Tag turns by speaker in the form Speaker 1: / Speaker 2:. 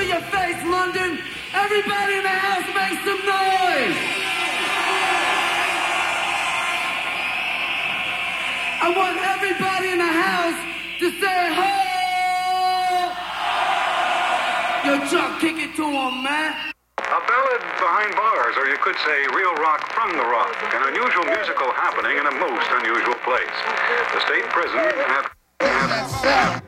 Speaker 1: your face, London! Everybody in the house make some noise! I want everybody in the house to say, ho! Yo, Chuck, kick it to him, man.
Speaker 2: A ballad behind bars, or you could say real rock from the rock. An unusual musical happening in a most unusual place. The state prison have